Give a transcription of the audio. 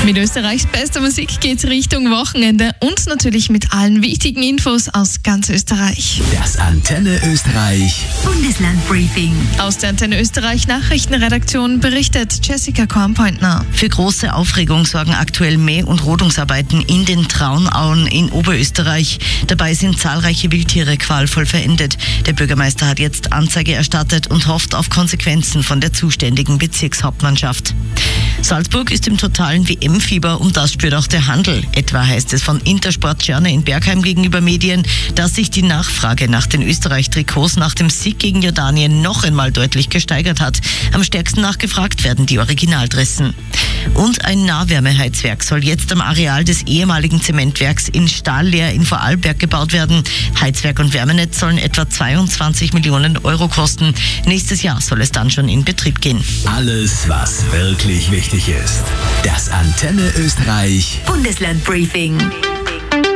Mit Österreichs bester Musik geht's Richtung Wochenende und natürlich mit allen wichtigen Infos aus ganz Österreich. Das Antenne Österreich Bundeslandbriefing. Aus der Antenne Österreich Nachrichtenredaktion berichtet Jessica Kornpointner. Für große Aufregung sorgen aktuell Mäh- und Rodungsarbeiten in den Traunauen in Oberösterreich. Dabei sind zahlreiche Wildtiere qualvoll verendet. Der Bürgermeister hat jetzt Anzeige erstattet und hofft auf Konsequenzen von der zuständigen Bezirkshauptmannschaft. Salzburg ist im totalen WM-Fieber und das spürt auch der Handel. Etwa heißt es von Intersport Journey in Bergheim gegenüber Medien, dass sich die Nachfrage nach den Österreich-Trikots nach dem Sieg gegen Jordanien noch einmal deutlich gesteigert hat. Am stärksten nachgefragt werden die Originaldressen. Und ein Nahwärmeheizwerk soll jetzt am Areal des ehemaligen Zementwerks in Stahllehr in Vorarlberg gebaut werden. Heizwerk und Wärmenetz sollen etwa 22 Millionen Euro kosten. Nächstes Jahr soll es dann schon in Betrieb gehen. Alles, was wirklich wichtig ist. Das Antenne Österreich Bundeslandbriefing.